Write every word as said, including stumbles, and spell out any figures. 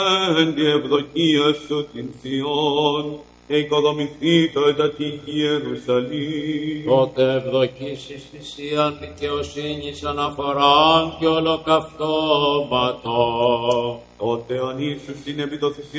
εν τη ευδοκία σου την Σιών, οικοδομηθήτω εντά τη Ιερουσαλήμ. Τότε ευδοκίσεις θυσίαν δικαιοσύνης αναφοράν και ολοκαυτώματο. Τότε αν ήσουν στην επί το θυσία